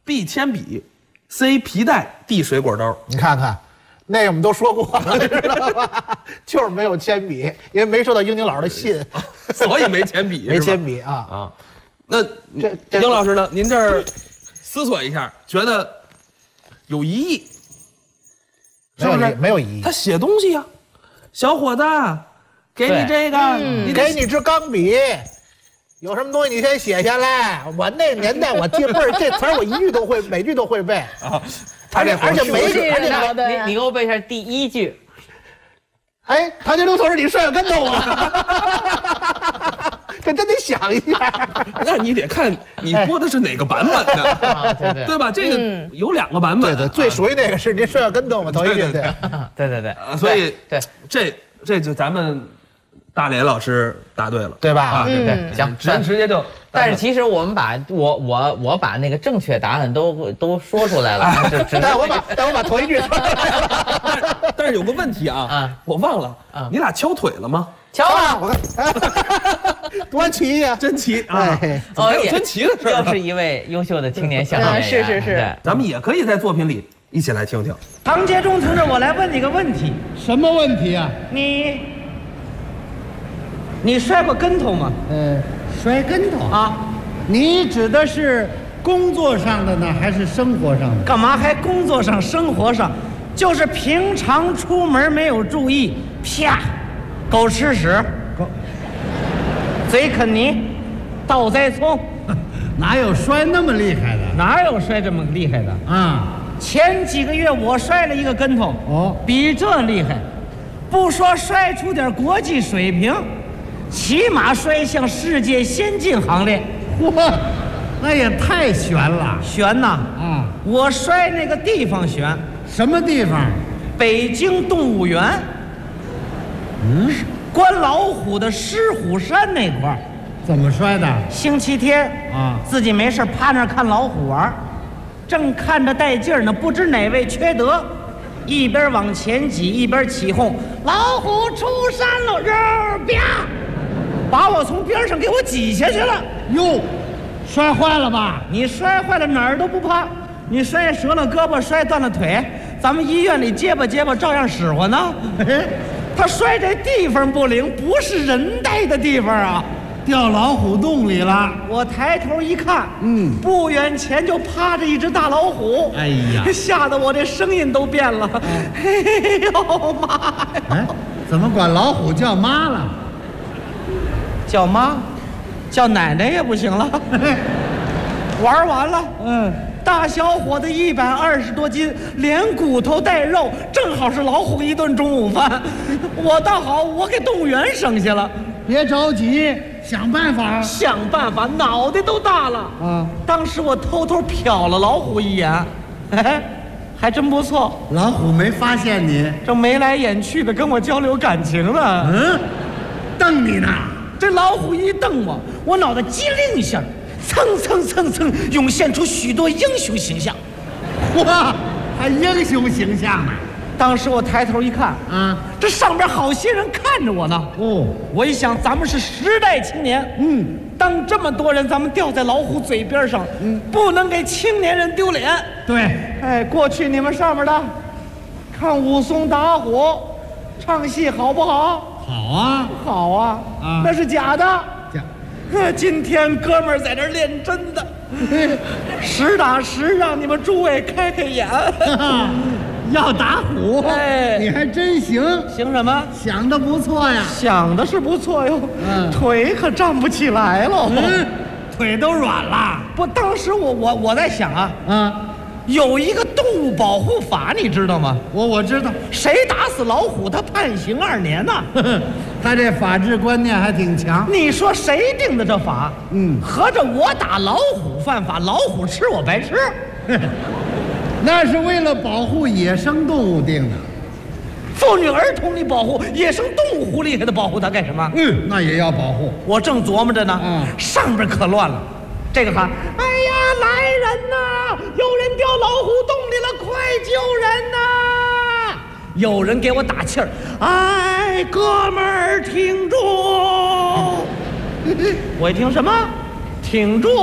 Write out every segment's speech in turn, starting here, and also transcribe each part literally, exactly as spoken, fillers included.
，B 铅笔 ，C 皮带，D 水果刀。 你看看，那个我们都说过了，知道吧？就是没有铅笔，因为没收到英宁老师的信， 所以没铅笔， 没铅笔啊啊。那这这英老师呢？您这儿思索一下，觉得有疑义，是不是？ 没有疑义。 他写东西呀、啊，小伙子，给你这个， 嗯、你给你支钢笔。有什么东西你先写下来。我那年代我记倍儿，这词儿我一句都会，每句都会背啊。 他这而且每句，而且你你给我背一下第一句。 哎，唐杰刘同志，你摔个跟头啊！这真得想一下。 那你得看你播的是哪个版本的， 哎、对, 对, 对吧？这个有两个版本， 对对，最属于那个是您摔个跟头嘛，头一句对， 对对对。 所以对这这就咱们。大连老师答对了， 对吧？ 啊，对对，行，直直接就。 但是其实我们把我我我把那个正确答案都都说出来了， 但我把但我把头一句说出来了。但是有个问题啊，啊我忘了啊，你俩敲腿了吗？ 敲了， 我看多齐呀， 真齐啊！ 哦， 有真齐的事儿。 又是一位优秀的青年相声演员， 是是是， 咱们也可以在作品里一起来听听。 唐杰忠同志，我来问你个问题。 什么问题啊？ 你。你摔过跟头吗？ 呃，摔跟头啊？ 你指的是工作上的呢，还是生活上的？ 干嘛还工作上、生活上？就是平常出门没有注意，啪，狗吃屎，狗，嘴啃泥，倒栽葱， 哪有摔那么厉害的？ 哪有摔这么厉害的啊？ 前几个月我摔了一个跟头， 哦， 比这厉害，不说摔出点国际水平。起码摔向世界先进行列， 嚯，那也太悬了！ 悬呐！ 啊， 我摔那个地方悬， 什么地方？ 北京动物园。 嗯， 关老虎的狮虎山那块儿。 怎么摔的？ 星期天啊， 自己没事趴那儿看老虎玩，正看着带劲儿呢，不知哪位缺德，一边往前挤一边起哄：“老虎出山了！”肉啪！把我从边上给我挤下去了， 哟，摔坏了吧？ 你摔坏了哪儿都不怕，你摔折了胳膊，摔断了腿，咱们医院里结巴结巴照样使唤呢。他摔这地方不灵，不是人待的地方啊， 掉老虎洞里了。 我抬头一看， 嗯， 不远前就趴着一只大老虎。 哎呀， 吓得我这声音都变了。哎呦妈呀！ 哎，怎么管老虎叫妈了？ 叫妈，叫奶奶也不行了。玩完了， 嗯， 大小伙子一百二十多斤，连骨头带肉，正好是老虎一顿中午饭。我倒好，我给动物园省下了。 别着急，想办法， 想办法，脑袋都大了啊！ 当时我偷偷瞟了老虎一眼，哎，还真不错。 老虎没发现你， 正眉来眼去的跟我交流感情呢。 嗯，瞪你呢。 这老虎一瞪我，我脑袋机灵一下，蹭蹭蹭蹭涌现出许多英雄形象。 哇，还英雄形象呢！ 当时我抬头一看， 啊， 这上边好些人看着我呢。 哦， 我一想，咱们是时代青年， 嗯， 当这么多人咱们掉在老虎嘴边上，嗯，不能给青年人丢脸。 对， 哎，过去你们上面的看武松打虎，唱戏好不好？ 好啊， 好啊， 啊， 那是假的。 假， 今天哥们儿在这练真的，实打实让你们诸位开开眼。 要打虎， 哎， 你还真行， 行什么？ 想的不错呀， 想的是不错哟， 嗯， 腿可站不起来了， 嗯，腿都软了。 不，当时我我我在想啊， 啊， 有一个动物保护法，你知道吗？ 我我知道， 谁打死老虎，他判刑二年呢。 他这法治观念还挺强。 你说谁定的这法？ 嗯， 合着我打老虎犯法，老虎吃我白吃。 那是为了保护野生动物定的。 妇女儿童你保护，野生动物狐狸还得保护它干什么？ 嗯，那也要保护。 我正琢磨着呢， 嗯， 上边可乱了。这个喊：“哎呀，来人呐！有人掉老虎洞里了，快救人呐！”有人给我打气儿：“哎，哥们儿，挺住！”我一听什么？挺住？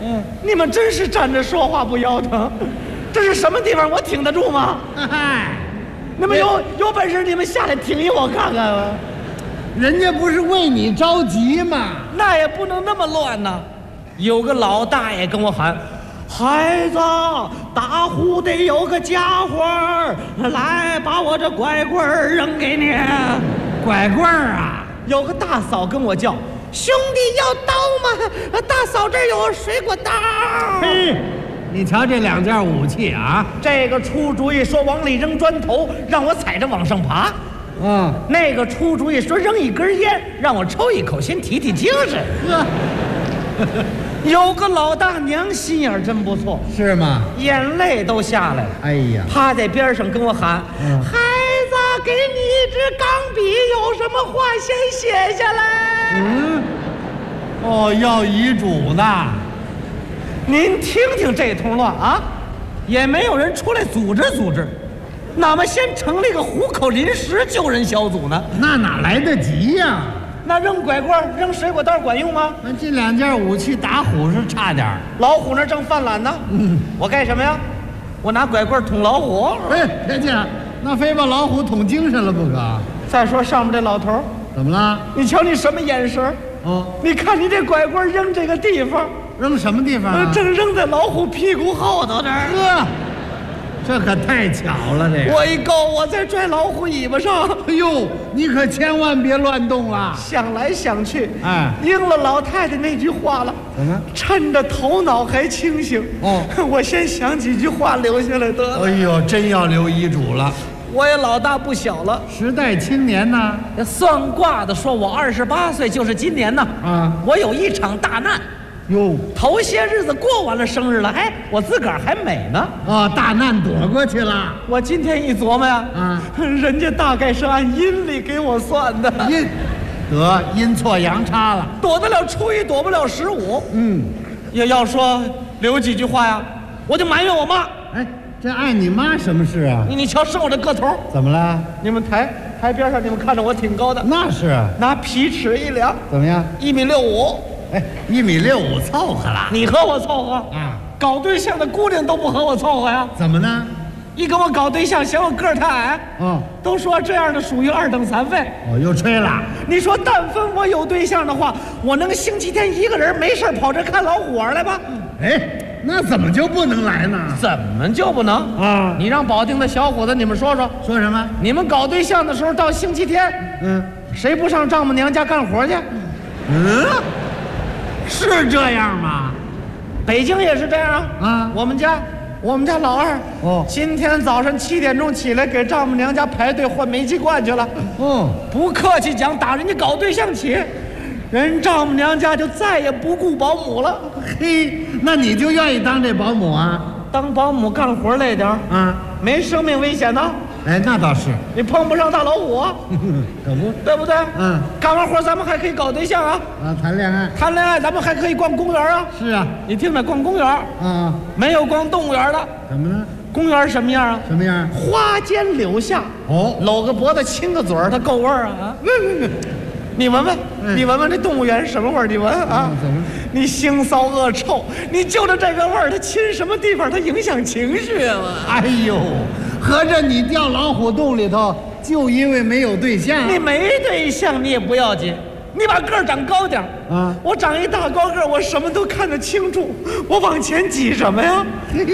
嗯，你们真是站着说话不腰疼，这是什么地方？我挺得住吗？ 嗨， 你们有有本事你们下来挺一我看看吧。 人家不是为你着急吗？ 那也不能那么乱呐。有个老大爷跟我喊：“孩子，打虎得有个家伙儿，来把我这拐棍儿扔给你。” 拐棍儿啊！ 有个大嫂跟我叫：“兄弟要刀吗？大嫂这儿有水果刀。” 嘿，你瞧这两件武器啊！ 这个出主意说往里扔砖头，让我踩着往上爬。 嗯， 那个出主意说扔一根烟，让我抽一口，先提提精神。 呵， 有个老大娘心眼真不错， 是吗？ 眼泪都下来了。 哎呀， 趴在边上跟我喊：“ 嗯孩子，给你一支钢笔，有什么话先写下来。” 嗯，哦，要遗嘱呢。 您听听这通乱啊，也没有人出来组织组织。哪么先成立个虎口临时救人小组呢？ 那哪来得及呀？ 那扔拐棍、扔水果刀管用吗？ 那这两件武器打虎是差点儿。 老虎那正犯懒呢。嗯，我干什么呀？我拿拐棍捅老虎。 哎，别介，那非把老虎捅精神了不可。 再说上面这老头， 怎么了？ 你瞧你什么眼神？ 哦， 你看你这拐棍扔这个地方， 扔什么地方呃啊？ 正扔在老虎屁股后头这儿。 呵，这可太巧了，这个。 我一够，我再拽老虎尾巴上。 哎呦，你可千万别乱动了。 想来想去， 哎， 应了老太太那句话了。 怎么？ 趁着头脑还清醒， 哦， 我先想几句话留下来得了。 哎呦，真要留遗嘱了。 我也老大不小了， 时代青年呐。 算卦的说我二十八岁就是今年呢。 啊， 我有一场大难。 哟， 头些日子过完了生日了，哎，我自个儿还美呢。 哦，大难躲过去了。 我今天一琢磨呀， 啊， 人家大概是按阴历给我算的， 阴，得阴错阳差了。 躲得了初一，躲不了十五。 嗯， 要要说留几句话呀，我就埋怨我妈。 哎，这碍你妈什么事啊？ 你你瞧，生我这个头， 怎么了？ 你们台台边上，你们看着我挺高的， 那是啊。 拿皮尺一量， 怎么样？ 一米六五。 哎，一米六五凑合了。 你和我凑合啊？ 搞对象的姑娘都不和我凑合呀？ 怎么呢？ 一跟我搞对象，嫌我个儿太矮。 哦， 都说这样的属于二等残废。 哦，又吹了。 你说，但凡我有对象的话，我能星期天一个人没事跑这看老虎玩来吧？ 哎，那怎么就不能来呢？ 怎么就不能啊？ 你让保定的小伙子，你们说说， 说什么？ 你们搞对象的时候，到星期天， 嗯， 谁不上丈母娘家干活去？ 嗯，是这样吗？ 北京也是这样啊。 啊， 我们家，我们家老二， 哦， 今天早上七点钟起来给丈母娘家排队换煤气罐去了。 哦， 不客气讲，打人家搞对象起，人丈母娘家就再也不雇保姆了。 嘿，那你就愿意当这保姆啊？ 当保姆干活累点儿啊， 没生命危险呢。 哎，那倒是。 你碰不上大老虎啊， 可不。 对不对？ 嗯， 干完活咱们还可以搞对象啊， 啊，谈恋爱。 谈恋爱咱们还可以逛公园啊。 是啊。 你听着，逛公园啊， 没有逛动物园的。 怎么了？ 公园什么样啊？ 什么样？ 花间柳下。 哦， 搂个脖子亲个嘴儿，它够味儿啊！你闻闻， 嗯你闻闻这动物园什么味儿？你闻啊？ 嗯怎么？ 你腥骚恶臭，你就着这个味儿，它亲什么地方？它影响情绪啊！ 哎呦，合着你掉老虎洞里头，就因为没有对象？ 你没对象你也不要紧，你把个儿长高点儿啊！ 我长一大高个儿，我什么都看得清楚，我往前挤什么呀？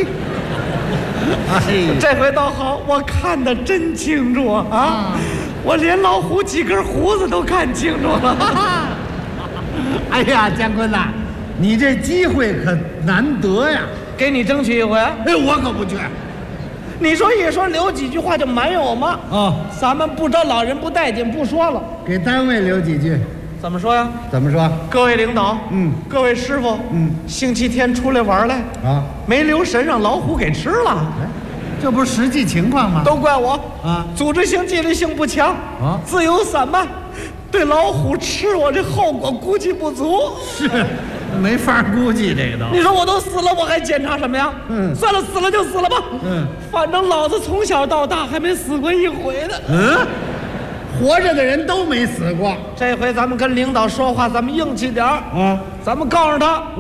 哎， 这回倒好，我看得真清楚啊！啊我连老虎几根胡子都看清楚了。 哎呀，姜昆呐，你这机会可难得呀！ 给你争取一回。 哎，我可不去。 你说一说留几句话就埋怨我妈哦， 咱们不招老人不待见，不说了。 给单位留几句。 怎么说呀？ 怎么说？ 各位领导， 嗯， 各位师傅， 嗯， 星期天出来玩来啊， 没留神让老虎给吃了。 哎，这不是实际情况吗？ 都怪我啊， 组织性纪律性不强啊， 自由散漫，对老虎吃我这后果估计不足。 是，没法估计这个都。 你说我都死了，我还检查什么呀？ 嗯， 算了，死了就死了吧。 嗯， 反正老子从小到大还没死过一回呢。 嗯，活着的人都没死过。 这回咱们跟领导说话，咱们硬气点儿啊！ 咱们告诉他， 哦，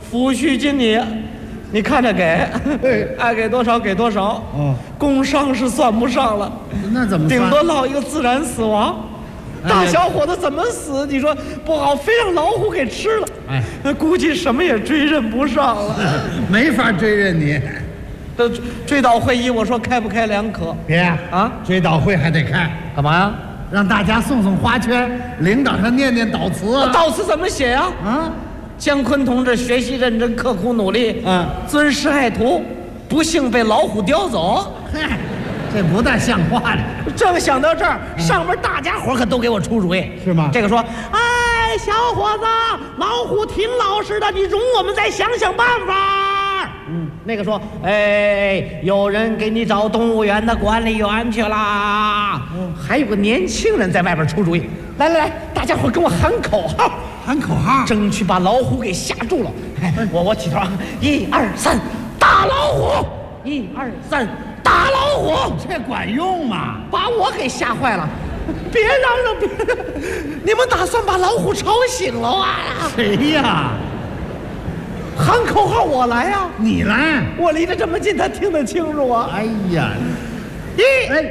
抚恤金你，你看着给，爱给多少给多少。 哦， 工伤是算不上了， 那怎么算顶多落一个自然死亡。 哎大小伙子怎么死？你说不好，非让老虎给吃了。 哎， 估计什么也追认不上了。 没法追认你。 这追悼会议，我说开不开两可？ 别啊， 追悼会还得开， 干嘛呀？ 让大家送送花圈，领导上念念悼词啊。 悼词怎么写呀？ 啊， 姜昆同志学习认真，刻苦努力， 嗯， 尊师爱徒，不幸被老虎叼走。 嗨，这不大像话了。 正想到这儿，上边大家伙可都给我出主意， 是吗这个说，哎，小伙子，老虎挺老实的，你容我们再想想办法。嗯，那个说，哎，有人给你找动物园的管理员去啦。嗯，还有个年轻人在外边出主意，来来来，大家伙跟我喊口号， 喊口号， 争取把老虎给吓住了。哎，我我起头啊，一二三，打老虎！一二三，打老虎！ 这管用吗？ 把我给吓坏了！别嚷嚷，别！你们打算把老虎吵醒了啊？ 谁呀？ 喊口号，我来呀、啊！ 你来！ 我离得这么近，他听得清楚啊！ 哎呀， 一， 哎，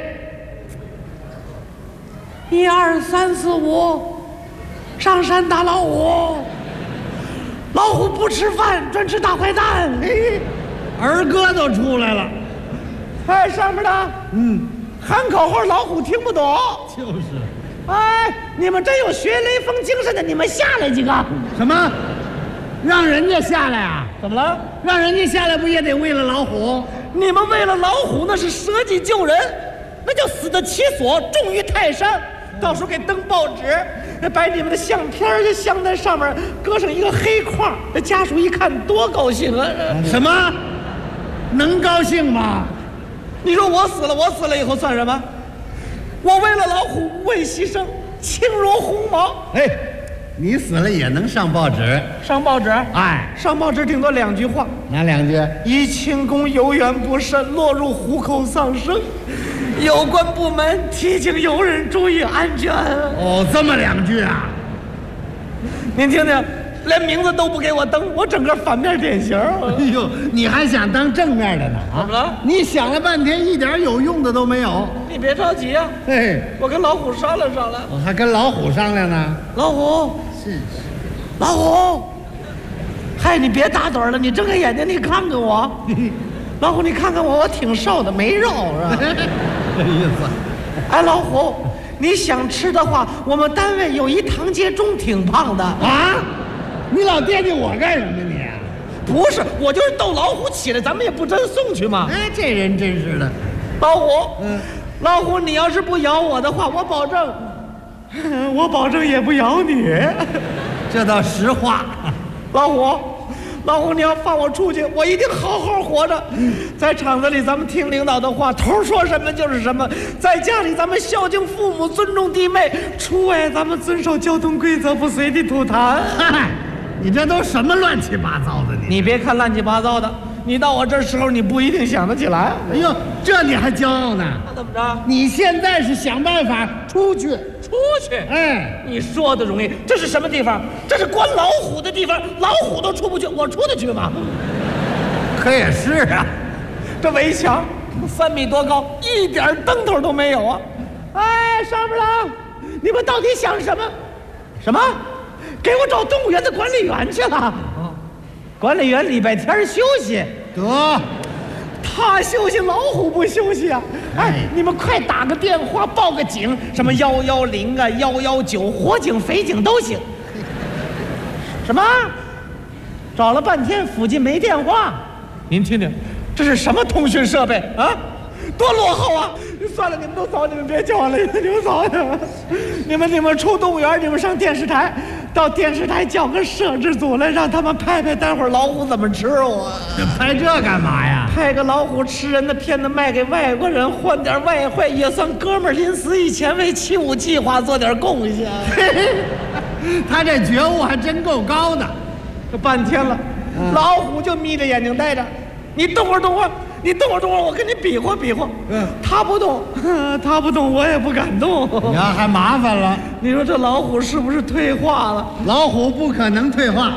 一二三四五，上山打老虎！老虎不吃饭，专吃大坏蛋！嘿， 儿歌都出来了。 哎，上面的， 嗯， 喊口号，老虎听不懂。 就是。 哎，你们真有学雷锋精神的，你们下来几个？ 什么？让人家下来啊？ 怎么了？ 让人家下来不也得为了老虎？ 你们为了老虎那是舍己救人，那叫死得其所，重于泰山。到时候给登报纸，把你们的相片就镶在上面，搁上一个黑框，那家属一看多高兴啊！ 什么？能高兴吗？ 你说我死了，我死了以后算什么？我为了老虎无畏牺牲，轻如鸿毛。 哎，你死了也能上报纸？ 上报纸？ 哎， 上报纸顶多两句话。 哪两句？ 宜清宫游园不慎，落入虎口丧生。有关部门提醒游人注意安全。 哦，这么两句啊？ 您听听，连名字都不给我登，我整个反面典型。 哎呦，你还想当正面的呢？啊？ 怎么了？ 你想了半天，一点有用的都没有。 你别着急啊， 嘿， 我跟老虎商量商量。 我还跟老虎商量呢。 老虎， 是， 老虎，嗨，你别打盹了，你睁开眼睛，你看看我。老虎，你看看我，我挺瘦的，没肉是吧？ 这意思。 哎，老虎，你想吃的话，我们单位有一唐杰忠挺胖的啊！你老惦记我干什么你？ 不是，我就是逗老虎起来，咱们也不真送去吗？ 哎，这人真是的。 老虎， 嗯， 老虎，你要是不咬我的话，我保证，我保证也不咬你。 这倒实话。 老虎，老虎，你要放我出去，我一定好好活着。在厂子里，咱们听领导的话，头说什么就是什么；在家里，咱们孝敬父母，尊重弟妹；出外，咱们遵守交通规则，不随地吐痰。 嗨，你这都什么乱七八糟的你？ 你别看乱七八糟的，你到我这时候，你不一定想得起来。 哎呦，这你还骄傲呢？ 那怎么着？ 你现在是想办法出去。 出去？ 哎， 你说的容易，这是什么地方？这是关老虎的地方，老虎都出不去，我出得去吗？ 可也是啊。 这围墙三米多高，一点灯头都没有啊！哎，上面了，你们到底想什么？什么？给我找动物园的管理员去了。管理员礼拜天休息。 得， 他休息，老虎不休息啊！哎，你们快打个电话报个警，什么幺幺零啊、幺幺九，火警、匪警都行。什么？找了半天，附近没电话。您听听，这是什么通讯设备啊？多落后啊！算了，你们都走，你们别叫我了，你们走去。你们你们出动物园，你们上电视台，到电视台叫个摄制组来，让他们拍拍待会儿老虎怎么吃我。 拍这干嘛呀？ 拍个老虎吃人的片子卖给外国人，换点外汇，也算哥们儿临死以前为七五计划做点贡献。 他这觉悟还真够高的。 这半天了，嗯、老虎就眯着眼睛待着。你动会儿动会儿，你动会儿动会儿，我跟你比划比划。嗯，他不动，他不动，我也不敢动。 你要还麻烦了。 你说这老虎是不是退化了？ 老虎不可能退化。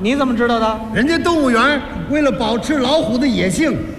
你怎么知道的？ 人家动物园为了保持老虎的野性，